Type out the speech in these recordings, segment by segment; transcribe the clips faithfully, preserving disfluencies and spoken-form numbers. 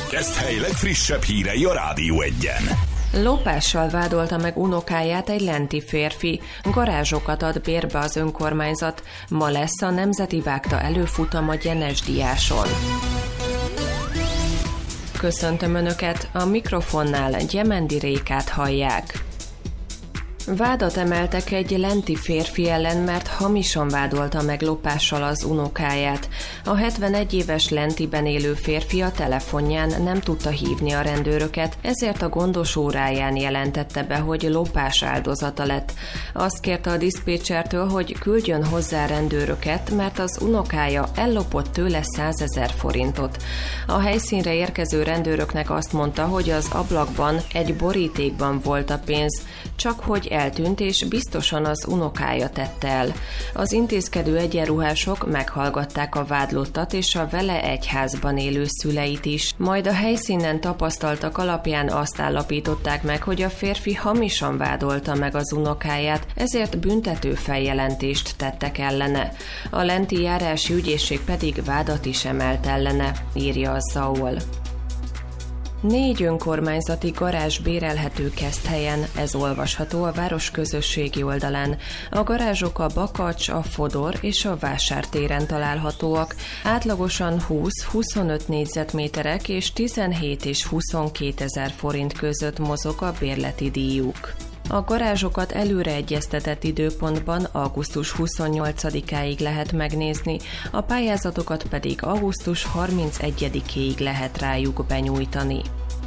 Keszthely legfrissebb hírei a Rádió Egyen. Lopással vádolta meg unokáját egy lenti férfi. Garázsokat ad bérbe az önkormányzat. Ma lesz a Nemzeti Vágta előfutam a Gyenes-Diáson. Köszöntöm Önöket, a mikrofonnál Gyemendi Rékát hallják. Vádat emeltek egy lenti férfi ellen, mert hamisan vádolta meg lopással az unokáját. A hetvenegy éves Lentiben élő férfi a telefonján nem tudta hívni a rendőröket, ezért a gondos óráján jelentette be, hogy lopás áldozata lett. Azt kérte a diszpécsertől, hogy küldjön hozzá rendőröket, mert az unokája ellopott tőle százezer forintot. A helyszínre érkező rendőröknek azt mondta, hogy az ablakban, egy borítékban volt a pénz, csak hogy eltűnt, és biztosan az unokája tette el. Az intézkedő egyenruhások meghallgatták a vádlottat és a vele egy házban élő szüleit is. Majd a helyszínen tapasztaltak alapján azt állapították meg, hogy a férfi hamisan vádolta meg az unokáját, ezért büntető feljelentést tettek ellene. A lenti járási ügyészség pedig vádat is emelt ellene, írja a Szaol. Négy önkormányzati garázs bérelhető Keszthelyen, ez olvasható a város közösségi oldalán. A garázsok a Bakacs, a Fodor és a Vásártéren találhatóak. Átlagosan húsz-huszonöt négyzetméterek és tizenhét és huszonkét ezer forint között mozog a bérleti díjuk. A garázsokat előre egyeztetett időpontban augusztus huszonnyolcadikáig lehet megnézni, a pályázatokat pedig augusztus harmincegyedikéig lehet rájuk benyújtani.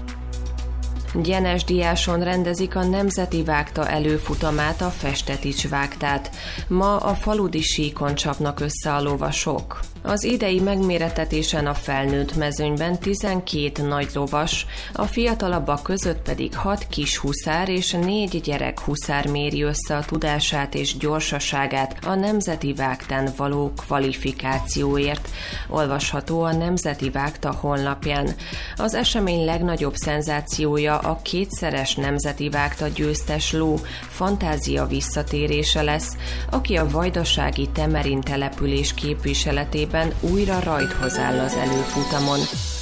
Gyenes-Diáson rendezik a Nemzeti Vágta előfutamát, a Festetics Vágtát. Ma a faludi síkon csapnak össze a lovasok. Az idei megmérettetésen a felnőtt mezőnyben tizenkét nagy lovas, a fiatalabbak között pedig hat kis huszár és négy gyerek huszár méri össze a tudását és gyorsaságát a Nemzeti Vágtán való kvalifikációért. Olvasható a Nemzeti Vágta honlapján. Az esemény legnagyobb szenzációja a kétszeres Nemzeti Vágta győztes ló Fantázia visszatérése lesz, aki a vajdasági Temerin település képviseletében újra rajthoz áll az előfutamon.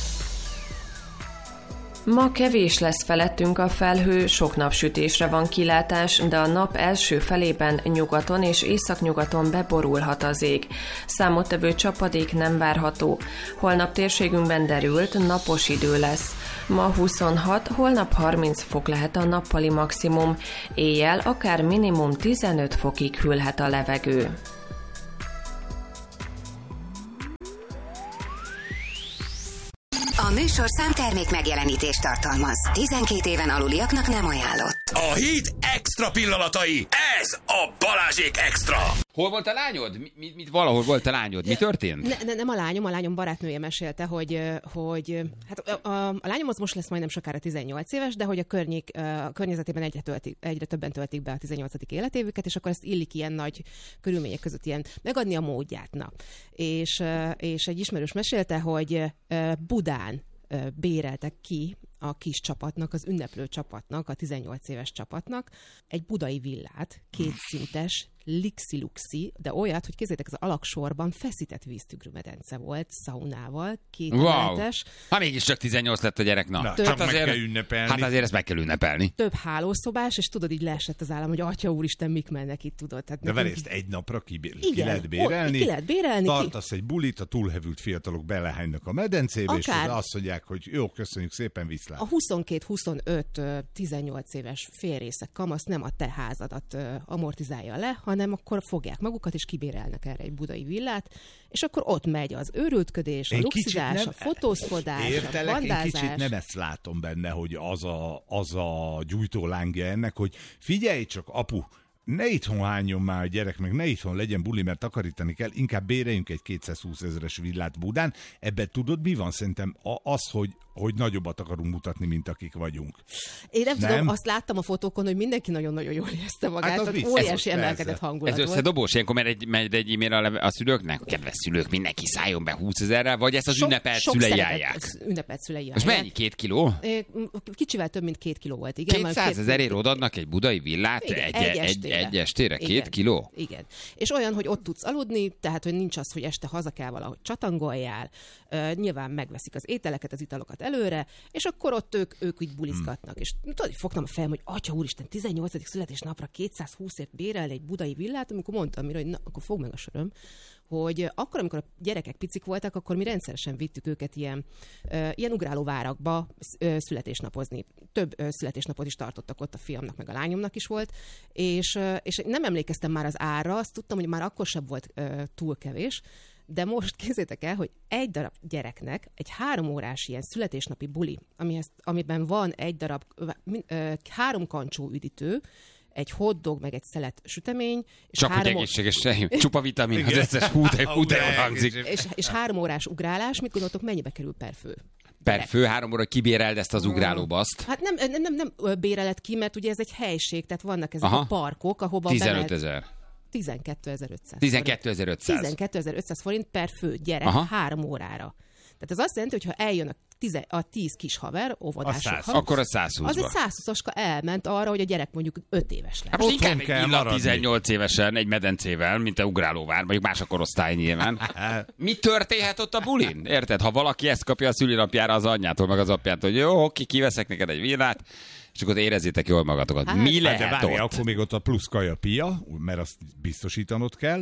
Ma kevés lesz felettünk a felhő, sok napsütésre van kilátás, de a nap első felében nyugaton és északnyugaton beborulhat az ég. Számottevő csapadék nem várható. Holnap térségünkben derült, napos idő lesz. Ma huszonhat, holnap harminc fok lehet a nappali maximum, éjjel akár minimum tizenöt fokig hűlhet a levegő. A műsorszám termék megjelenítést tartalmaz. tizenkét éven aluliaknak nem ajánlott. A hét extra pillanatai, ez a Balázsék Extra. Hol volt a lányod? Mi, mi, mi, valahol volt a lányod. Mi történt? Ne, ne, nem a lányom, a lányom barátnője mesélte, hogy, hogy hát a, a, a lányom az most lesz majdnem sokára tizennyolc éves, de hogy a, környék, a környezetében egyre, töltik, egyre többen töltik be a tizennyolcadik életévüket, és akkor ezt illik ilyen nagy körülmények között ilyen megadni a módját. Na. És, és egy ismerős mesélte, hogy Budán béreltek ki a kis csapatnak, az ünneplő csapatnak, a tizennyolc éves csapatnak egy budai villát, kétszintes, lixi-luxi, de olyat, hogy kézzétek, az alaksorban feszített víztükrű medence volt, szaunával, két emeletes. Wow. Ha mégis csak tizennyolc lett a gyerek, na. na Több, csak azért, meg kell ünnepelni. Hát azért ezt meg kell ünnepelni. Több hálószobás, és tudod, így leesett az állam, hogy atya úristen, mik mennek itt, tudod. Tehát de vele ezt egy napra ki, ki lehet bérelni. Ki lehet bérelni. Tartasz ki? Egy bulit, a túlhevült fiatalok belehánynak a medencébe, akár, és azt mondják, hogy jó, köszönjük szépen, viszlát. A huszonkettő huszonöt tizennyolc éves félrészek kamasz nem a te házadat amortizálja le, hanem akkor fogják magukat, és kibérelnek erre egy budai villát, és akkor ott megy az őrültködés, a luxizás, a fotózkodás, értelek, a bandázás. Én kicsit nem ezt látom benne, hogy az a, az a gyújtólángja ennek, hogy figyelj csak, apu, ne itthon hányjon már a gyerek, meg ne itthon legyen buli, mert takarítani kell, inkább béreljünk egy kétszázhúsz ezeres villát Budán. Ebben tudod, mi van? Szerintem az, hogy, hogy nagyobbat akarunk mutatni, mint akik vagyunk. Én nem, nem tudom, azt láttam a fotókon, hogy mindenki nagyon-nagyon jól érezte magát, hát tehát óriási emelkedett hangulat Ez volt. összedobós, ilyenkor megy egy, megy egy e-mail a, a szülőknek, kedves szülők, mindenki szálljon be húszezerrel, vagy ezt az sok, ünnepelt sok szülei szeretet, állják? Ünnepelt szülei most mennyi, két kiló? Kicsivel több, mint két kiló volt, igen. kétszázezerért odadnak egy budai villát, igen, egy, egy, egy, estére. Egy estére? Két Igen. kiló? Igen. És olyan, hogy ott tudsz aludni, tehát, hogy nincs az, hogy este haza kell valahogy csatangoljál, uh, nyilván megveszik az ételeket, az italokat előre, és akkor ott ők, ők így bulizgatnak. Hmm. És tudod, hogy fogtam a fejem, hogy atya úristen, tizennyolcadik születésnapra kétszázhúszért bérelni egy budai villát, amikor mondtam mire, hogy na, akkor fog meg a söröm, hogy akkor, amikor a gyerekek picik voltak, akkor mi rendszeresen vittük őket ilyen, uh, ilyen ugrálóvárakba uh, születésnapozni. Több uh, születésnapot is tartottak ott, a fiamnak meg a lányomnak is volt, és, uh, és nem emlékeztem már az árra, azt tudtam, hogy már akkor sem volt uh, túl kevés, de most képzeljétek el, hogy egy darab gyereknek egy három órás ilyen születésnapi buli, amihez, amiben van egy darab uh, három kancsó üdítő, egy hotdog, meg egy szelet sütemény. És Csak három hogy egészséges, csupa vitamin, az összes hú, de hú, de hangzik. És, és három órás ugrálás, mit gondoltok, mennyibe kerül per fő? Per fő három óra kibéreld ezt az ugrálóbaszt. Hát nem, nem, nem, nem béreled ki, mert ugye ez egy helység, tehát vannak ezek Aha. a parkok, ahova tizenöt ezer. tizenkétezer-ötszáz. tizenkétezer-ötszáz. tizenkétezer-ötszáz forint per fő gyerek Aha. három órára. Tehát ez azt jelenti, hogy ha eljön a, tize, a tíz kis haver, óvodások, száz. haver, Akkor a százhúszba. az egy százhúszoska elment arra, hogy a gyerek mondjuk öt éves lesz. Hát most Otthon inkább kell egy villa maradni. tizennyolc évesen egy medencével, mint a ugrálóvár, mondjuk más a korosztály nyilván. Mi történhet ott a bulin? Érted? Ha valaki ezt kapja a szülinapjára az anyjától, meg az apjától, hogy jó, oké, kiveszek neked egy villát, és akkor érezzétek jól magatokat. Hát, Mi Hát de lehet várj, ott? akkor még ott a plusz kaja pia, mert azt biztosítanod kell.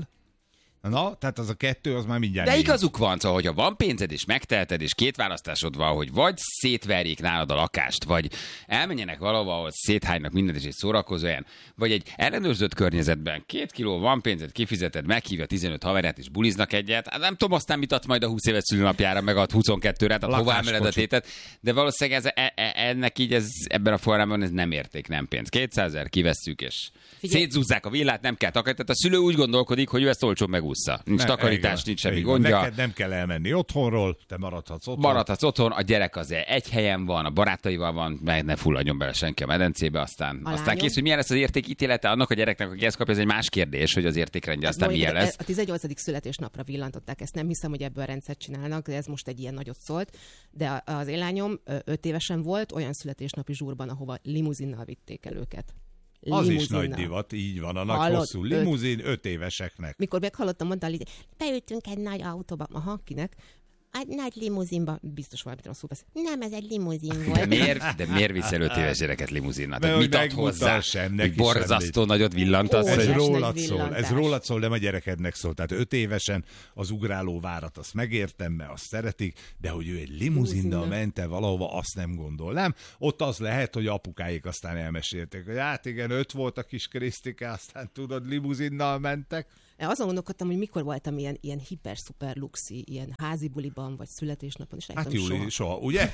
Na, tehát az a kettő, az már mindjárt... De négy. igazuk van, szóval, hogyha van pénzed és megteheted, és két választásod van, hogy vagy szétverjék nálad a lakást, vagy elmenjenek valahova, ahol széthánynak mindent, és egy szórakozó helyen, vagy egy ellenőrzött környezetben két kiló van pénzed, kifizeted, meghívja tizenöt haverját, és buliznak egyet. Hát nem tudom, aztán mit ad majd a húsz éves szülinapjára, meg a huszonkettőre, tehát hova emeled a tétet. De valószínűleg ez, e, e, ennek így ez, ebben a formában ez nem érték, nem pénz. kétszázezer kivesszük, és Figyelj. szétzúzzák a villát, nem kell takarítani. Tehát a szülő úgy gondolkodik, hogy ő ezt olcsón megúszza. Nincs Ne, takarítás, igen, nincs semmi igen. gondja. Neked nem kell elmenni otthonról, te maradhatsz otthon. Maradhatsz otthon, a gyerek az egy helyen van, a barátaival van, meg ne fulladjon bele senki a medencébe, aztán, A aztán lányom- kész, hogy milyen lesz az értékítélete annak a gyereknek, aki ezt kapja, ez egy más kérdés, hogy az értékrendje aztán Mondjuk, milyen lesz. A tizennyolcadik születésnapra villantották ezt, nem hiszem, hogy ebből a rendszert csinálnak, de ez most egy ilyen nagyot szólt. De az én lányom ö, öt évesen volt olyan születésnapi zsúrban, ahova limuzinnal vitték el őket. Az is Limuzinnal. nagy divat, így van, a nagy Hallod? hosszú Öt- limuzin öt éveseknek. Mikor meghallottam, mondta a Lidia, beültünk egy nagy autóba. Aha, kinek? Egy nagy limuzinba. Biztos valamit rosszul beszél. Nem, ez egy limuzin De volt. miért, de miért viszel öt éves gyereket limuzinnal? Tehát hogy mit ad hozzá? megmutassam, neki Hogy borzasztó nagyot villantasz? Ó, Ez Óriási nagy rólad szól, ez villantás. rólad szól, nem a gyerekednek szól. Tehát öt évesen az ugráló várat, azt megértem, mert azt szeretik, de hogy ő egy limuzinnal Limuzinnal. ment el valahova, azt nem gondolnám. Ott az lehet, hogy apukáik aztán elmesélték, hogy hát igen, öt volt a kis Krisztike, aztán tudod, limuzinnal mentek. Azon gondolkodtam, hogy mikor voltam ilyen, ilyen hiper-szuper luxi, ilyen házi buliban, vagy születésnapon, és Hát rájöttem, Júli, soha. soha, ugye?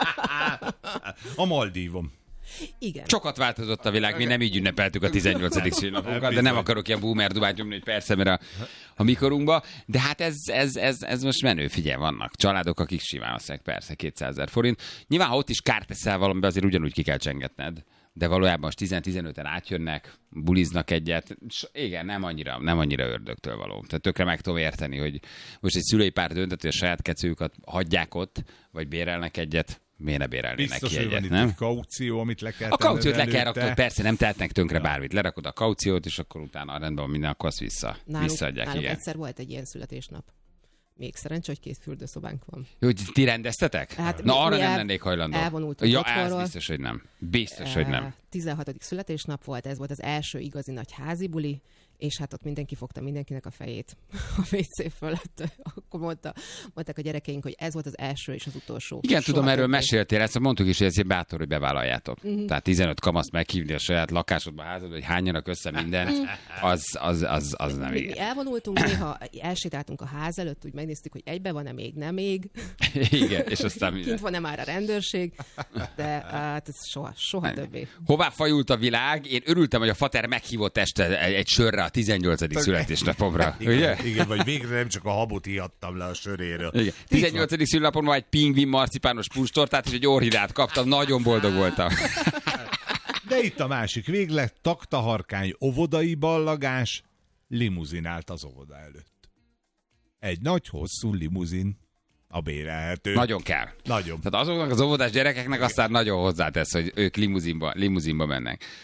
A Maldívom. Igen. Sokat változott a világ, mi nem így ünnepeltük a tizennyolcadik szülinapunkat, de nem akarok ilyen boomer dubát nyomni, hogy persze, mert a, a mikorunkba. De hát ez, ez, ez, ez most menő, figyelj, vannak családok, akik simán azt persze, kétszázezer forint. Nyilván, ha ott is kárt teszel valamibe, azért ugyanúgy ki kell csengetned. De valójában most tíz-tizenöten átjönnek, buliznak egyet. S igen, nem annyira, nem annyira ördögtől való. Tehát tökre meg tudom érteni, hogy most egy szülői pár döntött, hogy a saját kecőjüket hagyják ott, vagy bérelnek egyet. Miért ne bérelnének Biztos, ki hogy van egyet, itt nem? egy kaució, amit le kell A kauciót le tenned kell előtte. rakni, persze nem tehetnek tönkre bármit. Lerakod a kauciót, és akkor utána rendben van minden, akkor azt vissza, Nálunk, visszaadják. nálunk Igen. egyszer volt egy ilyen születésnap. Még szerencsé, hogy két fürdőszobánk van. Jó, hogy ti rendeztetek? Hát Na, mi- arra mi nem el- lennék hajlandó. elvonultunk Ja, ez otthonról. biztos, hogy nem. Biztos, hogy nem. Eh, tizenhatodik születésnap volt, ez volt az első igazi nagy házi buli, és hát ott mindenki fogta mindenkinek a fejét a vé cé fölött. Akkor mondta, mondták a gyerekeink, hogy ez volt az első és az utolsó. Igen, Soha tudom, erről többé. meséltél, ezt mondtuk is, hogy ez egy bátor, hogy bevállaljátok. Uh-huh. Tehát tizenöt kamaszt meghívni a saját lakásodba, házadba, hogy hányanak össze mindent, az, az, az, az nem Mi, mi igen. elvonultunk, néha elsétáltunk a ház előtt, úgy megnéztük, hogy egybe van-e még, nem még. Igen, és aztán Kint minden. van-e már a rendőrség, de hát ez soha, soha többé. Hová fajult a világ? Én örültem, hogy a fater meghívott este egy, egy sörre a tizennyolcadik születésnapomra. Ugye? Igen, igen, vagy végre nem csak a habot ihattam le a söréről. Igen. tizennyolcadik szülinapon van egy pingvin marcipános pustortát, és egy orhidát kaptam, nagyon boldog voltam. De itt a másik véglet, taktaharkány, óvodai ballagás, limuzinált az óvoda előtt. Egy nagy, hosszú limuzin, a bérelhető. Nagyon kell. Nagyon. Tehát azoknak az óvodás gyerekeknek aztán nagyon hozzátesz, hogy ők limuzinba, limuzinba mennek.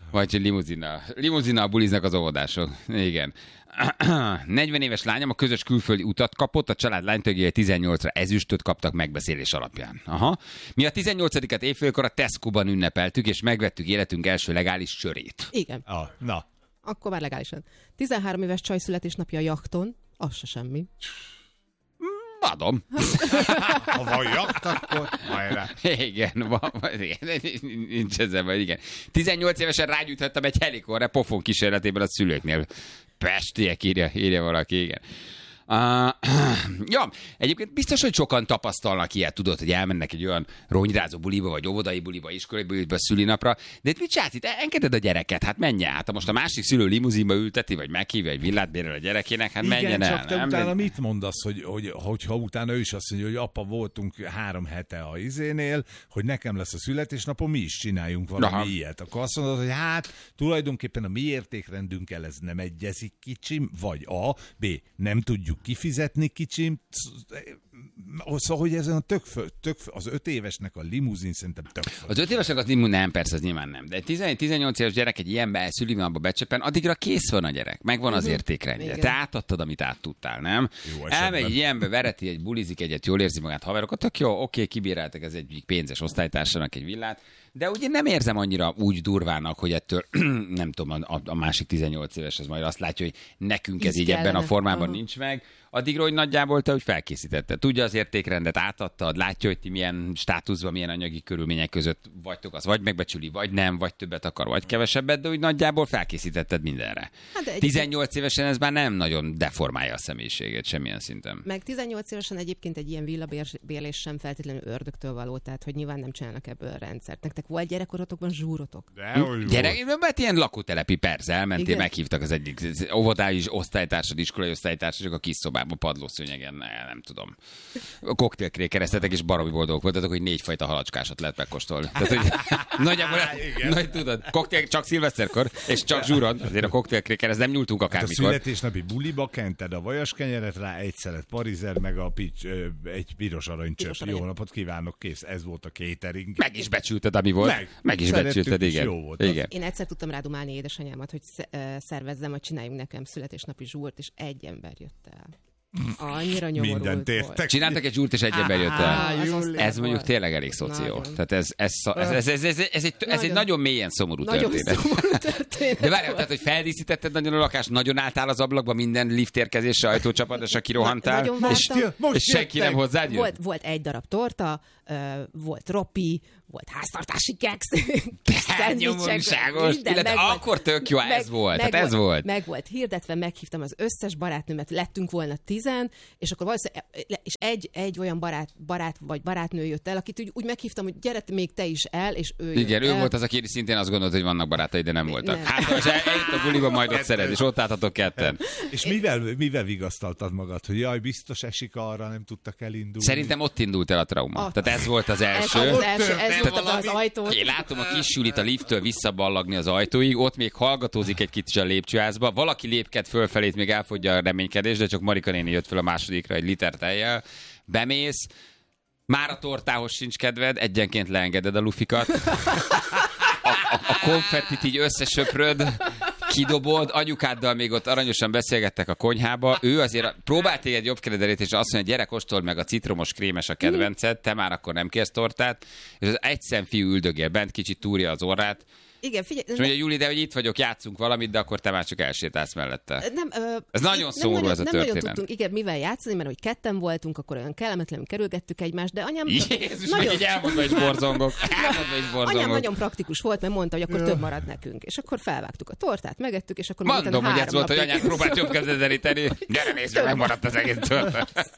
Vagy limuzinnal. Limuzinnal buliznak az óvodások. Igen. negyven éves lányom a közös külföldi utat kapott, a család lánytagjai tizennyolcra ezüstöt kaptak megbeszélés alapján. Aha. Mi a tizennyolcadikat évfélkor a Tesco-ban ünnepeltük, és megvettük életünk első legális sörét. Igen. Ah, na. Akkor már legálisan. tizenhárom éves csaj születésnapja a jachton, az se semmi. Adom. Ha van jakt, akkor hajrá. Igen, van, igen, nincs ezzel baj, igen. tizennyolc évesen rágyújthattam egy helikorra pofon kísérletében a szülőknél. Pestiek, írja, írja valaki, igen. Uh, ja, egyébként biztos, hogy sokan tapasztalnak ilyet, tudod, hogy elmennek egy olyan ronyrázó buliba, vagy óvodai buliba, iskolai buliba, szülinapra, de itt mit csinálsz itt? Engeded a gyereket, hát menjen át. Ha most a másik szülő limuzinba ülteti, vagy meghívja egy villát bérel a gyerekének, hát igen, menjen csak el. te nem? utána De... mit mondasz, hogy, hogy, hogyha utána ő is azt mondja, hogy apa, voltunk három hete a izénél, hogy nekem lesz a születésnapom, mi is csináljunk valami Aha. ilyet. Akkor azt mondod, hogy hát tulajdonképpen a mi értékrendünkkel ez nem egyezik kicsim, vagy A, B, nem tudjuk kifizetni kicsim, szóval, hogy ezen a tök, föl, tök föl, az öt évesnek a limuzin szerintem tök föl. Az öt évesnek az limuzin nem, persze, az nyilván nem. De egy tizennyolc éves gyerek egy ilyenbe szülinapba becsepen, addigra kész van a gyerek, megvan az értékrendje. Te átadtad, amit át tudtál, nem? Elmegy egy ilyenbe, vereti egy, bulizik egyet, jól érzi magát haverokat, tök jó, oké, kibíráltak ez egy pénzes osztálytársának egy villát, de ugye nem érzem annyira úgy durvának, hogy ettől, nem tudom, a, a másik tizennyolc éves az majd azt látja, hogy nekünk ez így, így ebben a formában uh-huh. nincs meg. Addigra, hogy nagyjából te, hogy felkészítetted. Tudja az értékrendet, átadtad, látja, hogy ti milyen státuszban, milyen anyagi körülmények között vagytok, az vagy megbecsüli, vagy nem, vagy többet akar, vagy kevesebbet, de úgy nagyjából felkészítetted mindenre. Hát tizennyolc évesen ez már nem nagyon deformálja a személyiséget semmilyen szinten. Meg tizennyolc évesen egyébként egy ilyen villabérlés sem feltétlenül ördögtől való, tehát hogy nyilván nem csinálnak ebből a rendszert. Nektek volt gyerekkorotokban zsúrotok? Gyerek, mert ilyen lakótelepi, persze, elmentél, igen? Meghívtak az egyik óvodái osztálytársad, iskolai osztálytársad, a kis szobában, padlószőnyegen, ne, nem tudom. Koktélkrékereztetek, és baromi boldogok voltatok, hogy négyfajta halacskásot lehet megkóstolni. Tehát, hogy nagyjából, nagy, tudod, koktél csak szilveszterkor, és csak zsúron, azért a koktélkrékerez, nem nyúltunk akármikor. Hát a születésnapi buliba kented a vajaskenyeret rá, egy szelet parizer, meg a pics, ö, egy piros aranycsöp. Jó napot kívánok, kész, ez volt a catering. Meg is becsülted, ami volt. Meg, meg is becsülted, igen. Jó volt igen. Én egyszer tudtam rádumálni édesanyámat, hogy szervezzem, hogy csináljunk nekem születésnapi zsúrt, és egy ember jött el. Annyira nyomorult volt. Csináltak egy zsúrt, és egy ember jött el. Ez mondjuk tényleg elég szoció. Tehát ez, ez, ez, ez, ez, ez, ez, egy, ez egy nagyon mélyen szomorú nagyon történet. Szomorú történet. De várjál, tehát, hogy feldíszítetted nagyon a lakást, nagyon álltál az ablakba, minden liftérkezésre, ajtócsapadásra kirohantál, Na, és, és senki nem hozzád jött? Volt, volt egy darab torta, uh, volt ropi, volt háztartási keksz. Nyomorúságos. Akkor tök jó, ez volt. Tehát ez volt. Meg volt hirdetve, meghívtam az összes barátnőmet, lettünk volna tizen, és akkor valószínűleg, és egy, egy olyan barát, barát vagy barátnő jött el, akit úgy, úgy meghívtam, hogy gyere még te is el, és ő igen, ő el. volt az, aki szintén azt gondolt, hogy vannak barátai, de nem voltak. Nem. Hát, ha eljött a buliba, majd ott szeret, és ott álltatok ketten. És mivel, mivel vigasztaltad magad, hogy jaj, biztos esik arra, nem tudtak elindulni? Szerintem ott indult el a trauma. A... Tehát ez volt az első. Ez, az első, ez volt az ajtót. Én látom a kis Julit a lifttől visszaballagni az ajtóig, ott még hallgatózik egy kicsit a lépcsőházba, valaki lépked fölfelét, még elfogyja a reménykedés, de csak Marika néni jött fel a másodikra egy liter tejjel. Bemész, már a tortához sincs kedved, egyenként leengeded a lufikat. A, a, a konfettit így összesöpröd, kidobod, anyukáddal még ott aranyosan beszélgettek a konyhába, ő azért próbált téged jobb keredelét, és azt mondja, gyere, kóstold meg a citromos krémes a kedvenced, te már akkor nem kérsz tortát, és az egyszem fiú üldögél bent, kicsit túrja az orrát. Igen, figyelj. És mondja, Juli, de hogy itt vagyok, játszunk valamit, de akkor te már csak elsétálsz mellette. Nem, ö, ez nagyon szomorú ez a nem történet. nagyon tudtunk, igen, mivel játszani, mert hogy ketten voltunk, akkor olyan kellemetlenül kerülgettük egymást, de anyám... Jézus, nagyon... meg így elmondva is borzongok. Elmondva is borzongok. Anyám nagyon praktikus volt, mert mondta, hogy akkor több marad nekünk. És akkor felvágtuk a tortát, megettük, és akkor... Mondom, hogy ez volt, hogy anyám próbált jobb kezedelíteni. Gyere, nézd meg, megmaradt az egész tortát.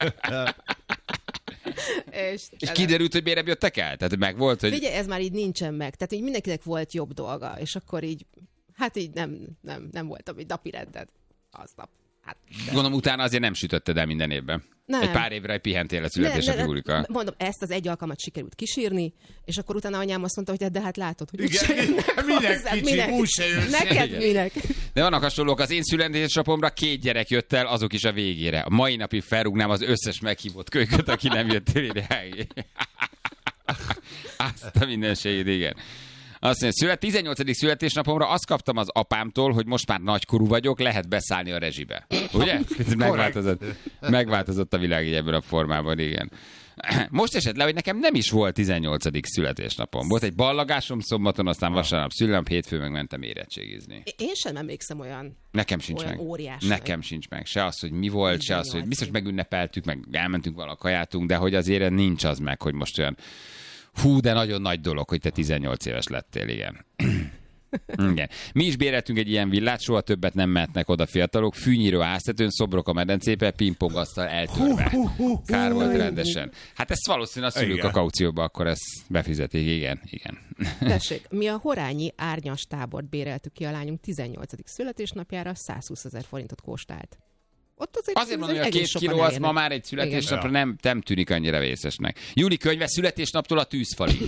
És, és kiderült, hogy miért jöttek el? Tehát meg volt, hogy... Figyelj, ez már így nincsen meg. Tehát így mindenkinek volt jobb dolga, és akkor így, hát így nem, nem, nem voltam egy napi rendet aznap. Hát, gondolom, utána azért nem sütötted el minden évben. Nem. Egy pár évre pihentél a születésnapi bulika. Mondom, ezt az egy alkalmat sikerült kisírni, és akkor utána anyám azt mondta, hogy de hát látod, hogy igen, minek kicsi, minek? Úgy se jössz. Neked igen. Minek? De vannak hasonlók, az én születésnapomra két gyerek jött el, azok is a végére. A mai napig felrúgnám az összes meghívott kölyköt, aki nem jött el ide. Azt a mindenségét, igen. Azt mondja, szület, tizennyolcadik születésnapomra azt kaptam az apámtól, hogy most már nagykorú vagyok, lehet beszállni a rezsibe. Ugye? Megváltozott, megváltozott a világ így ebben a formában, igen. Most esett le, hogy nekem nem is volt tizennyolcadik születésnapom. Volt egy ballagásom szombaton, aztán vasárnap szülnap, hétfő meg mentem érettségizni. Én sem emlékszem olyan, Nekem sincs olyan meg. óriás. Nekem sincs meg. Se az, hogy mi volt, se az, hogy biztos év. megünnepeltük, meg elmentünk valahol kajátunk, de hogy azért nincs az meg, hogy most olyan hú, de nagyon nagy dolog, hogy te tizennyolc éves lettél, igen. Igen. Mi is béreltünk egy ilyen villát, soha többet nem mehetnek oda fiatalok, fűnyíró háztetőn, szobrok a medencébe, pingpongasztal eltörve. Kár volt rendesen. Hát ezt valószínűleg a szülők Igen. a kaucióba, akkor ezt befizetik, igen, igen. Tessék, mi a Horányi árnyas tábort béreltük ki a lányunk tizennyolcadik születésnapjára, százhúszezer forintot kóstált. Ott azért, Azért mondom, hogy a egész két sokan kiló az elérnek. ma már egy születésnapra Igen. nem, nem tűnik annyira vészesnek. Júli könyve születésnaptól a tűzfalig.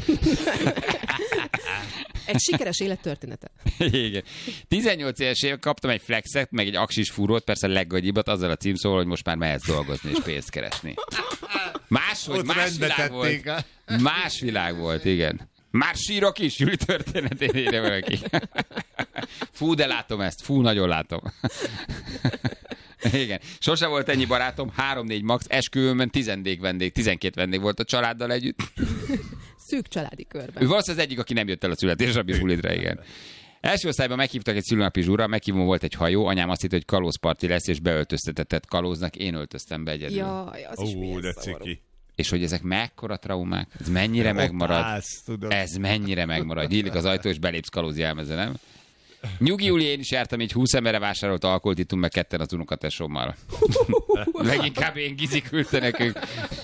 Egy sikeres élettörténete. Igen. tizennyolc éves év kaptam egy flexet, meg egy aksis fúrót, persze a leggagyibat, azzal a címszóval, hogy most már mehetsz dolgozni és pénzt keresni. Máshogy, Ott más rendbe világ tették, volt. Más világ volt, igen. Már sírok is, Júli történetén írja valaki. Fú, de látom ezt, fú, nagyon látom. Igen. Sose volt ennyi barátom, három-négy max, esküvőmön tizennégy vendég, tizenkét vendég volt a családdal együtt. Szűk családi körben. Ő valószínűleg az egyik, aki nem jött el a születésnapi bulidra, igen. Első osztályban meghívtak egy szülőnapi zsúra, meghívom volt egy hajó, anyám azt hitt, hogy kalózparti lesz, és beöltöztetett kalóznak, én öltöztem be egyedül. Jaj, az is Ó, milyen de szomorú. ciki. És hogy ezek mekkora traumák, ez mennyire megmarad, Állsz, tudod. ez mennyire megmarad. Nyílik az ajtó, és belépsz kalóz jelmezre, nem? Nyugi Júli, én is jártam, így húsz emberre vásárolt alkoholt, ittunk meg ketten az unokatesommal. Leginkább én Gizi küldte nekünk.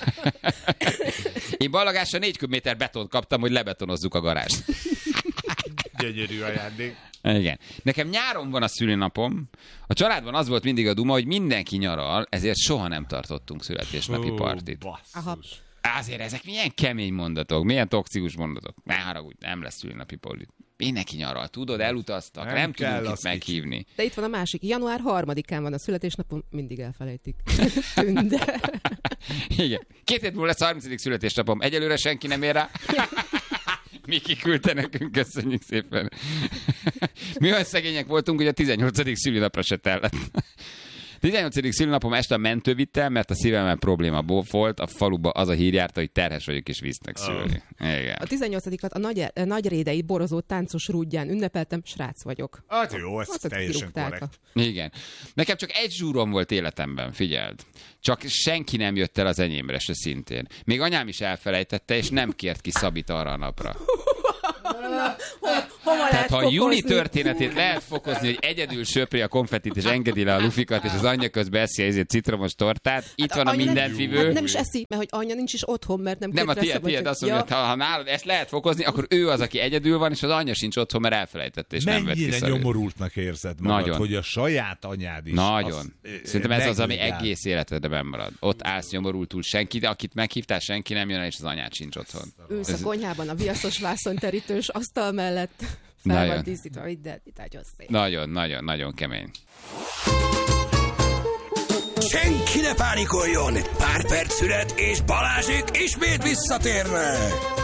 Én ballagásra négy köbméter betont kaptam, hogy lebetonozzuk a garást. Gyönyörű ajándék. Igen. Nekem nyáron van a szülinapom. A családban az volt mindig a duma, hogy mindenki nyaral, ezért soha nem tartottunk születésnapi partit. Aha. Azért ezek milyen kemény mondatok, milyen toxikus mondatok. Ne haragudj, nem lesz szülinapi partit. Mindenki nyaral, tudod, elutaztak, nem, Nem nem kell, tudunk itt az meghívni. De itt van a másik. január harmadikán van a születésnapom, mindig elfelejtik. Tünde. Igen. Két hét múlva lesz a harmincadik születésnapom. Egyelőre senki nem ér rá. Miki küldte nekünk, köszönjük szépen. Mi olyan szegények voltunk, hogy a tizennyolcadik szülinapra se tellett. tizennyolcadik szülinapom este a mentő vittem, mert a szívemben probléma volt. A faluba az a hír járta, hogy terhes vagyok és visznek szülni. Igen. A tizennyolcadikat a nagy, a nagyrédei borozó táncos rúdján ünnepeltem, srác vagyok. Hát jó, ez Azt teljesen kirúgták a- korrekt. Igen. Nekem csak egy zsúrom volt életemben, figyeld. Csak senki nem jött el az enyémre se szintén. Még anyám is elfelejtette, és nem kért ki Szabit arra a napra. Hova Tehát ha a Júli történetét lehet fokozni, hogy egyedül söpri a konfettit, és engedi le a lufikat, és az anyja közben eszi ezért citromos tortát, itt van a anya nem- mindenfivő. Hát nem is eszi, mert hogy anya nincs is otthon, mert nem Nem, a kért rá tiéd, tiéd szabadságot. azt mondja, hogy ha, ha nálad ezt lehet fokozni, akkor ő az, aki egyedül van, és az anyja sincs otthon, mert elfelejtette, és nem vett ki Mennyire szarul. nyomorultnak érzed magad, Nagyon. hogy a saját anyád is. Nagyon. az, Szerintem ez az, ami megligál. egész életedben bemarad. Ott állsz nyomorultul senki, de akit meghívtál, senki nem jön, és az anyád sincs otthon. Ülsz Ez- a konyhában a viaszos vászonterítős asztal mellett, fel Nagyon. van díszítve, hogy de itt nagyon szép. Nagyon, nagyon, nagyon kemény. Senki ne pánikoljon! Pár perc szület, és Balázsék ismét visszatérnek!